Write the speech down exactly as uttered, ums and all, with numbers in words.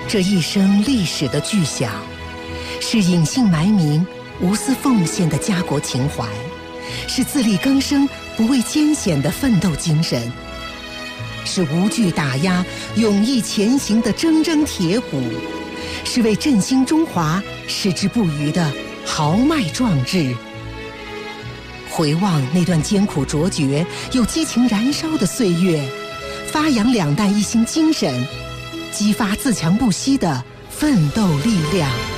这一生历史的巨响，是隐姓埋名、无私奉献的家国情怀，是自力更生、不畏艰险的奋斗精神，是无惧打压、勇毅前行的铮铮铁骨，是为振兴中华矢志不渝的豪迈壮志。回望那段艰苦卓绝又激情燃烧的岁月，发扬两弹一星精神，激发自强不息的奋斗力量。